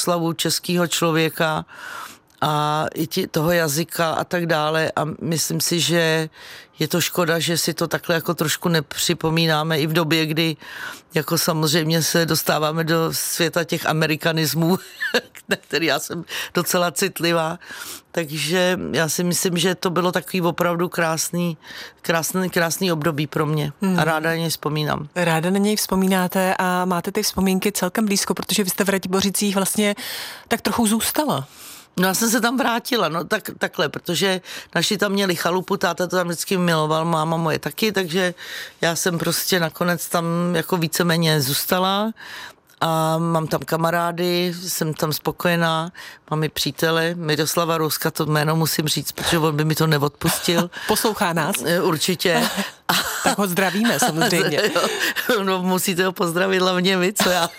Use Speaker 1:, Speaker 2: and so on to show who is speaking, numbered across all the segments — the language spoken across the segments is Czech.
Speaker 1: oslavu českého člověka a i toho jazyka a tak dále a myslím si, že je to škoda, že si to takhle jako trošku nepřipomínáme i v době, kdy jako samozřejmě se dostáváme do světa těch amerikanismů, na který já jsem docela citlivá. Takže já si myslím, že to bylo takový opravdu krásný období pro mě a ráda na něj vzpomínám.
Speaker 2: Ráda na něj vzpomínáte a máte ty vzpomínky celkem blízko, protože vy jste v Ratibořicích vlastně tak trochu zůstala.
Speaker 1: No já jsem se tam vrátila, takhle, protože naši tam měli chalupu, táta to tam vždycky miloval, máma moje taky, takže já jsem prostě nakonec tam jako víceméně zůstala a mám tam kamarády, jsem tam spokojená, mám i přítele, Miroslava Rouska, to jméno musím říct, protože on by mi to neodpustil.
Speaker 2: Poslouchá nás?
Speaker 1: Určitě.
Speaker 2: Tak ho zdravíme samozřejmě.
Speaker 1: No musíte ho pozdravit hlavně vy, co já.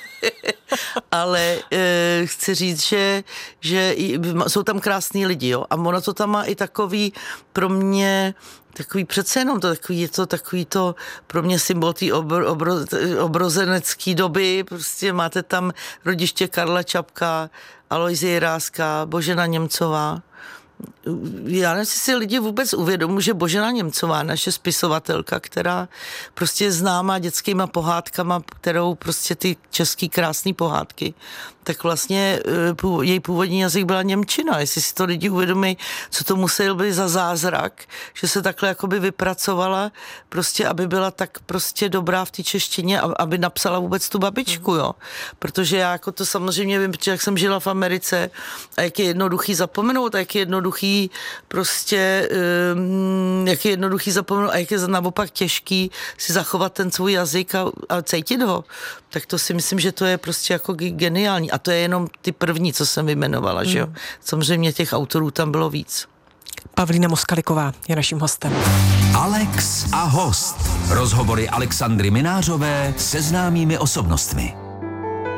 Speaker 1: Ale chci říct, že jsou tam krásní lidi, jo, a ono to tam má i takový pro mě takový přece jenom takový to pro mě symbol té obrozenecké doby, prostě máte tam rodiště Karla Čapka, Alojzie Jiráska, Božena Němcová. Já nevím, jestli si lidi vůbec uvědomují, že Božena Němcová, naše spisovatelka, která prostě je známá dětskýma pohádkama, kterou prostě ty český krásný pohádky, tak vlastně její původní jazyk byla němčina. Jestli si to lidi uvědomí, co to muselo být za zázrak, že se takhle jakoby vypracovala, prostě aby byla tak prostě dobrá v té češtině, aby napsala vůbec tu babičku, jo. Protože já jako to samozřejmě vím, protože jak jsem žila v Americe a jak je jednoduchý zapomenout a jak je jednoduchý prostě, jak je jednoduchý zapomenout a jak je naopak těžký si zachovat ten svůj jazyk a cítit ho, tak to si myslím, že to je prostě jako geniální. A to je jenom ty první, co jsem vyjmenovala, že jo. Samozřejmě těch autorů tam bylo víc.
Speaker 2: Pavlína Moskaliková je naším hostem.
Speaker 3: Alex a host. Rozhovory Alexandry Minářové se známými osobnostmi.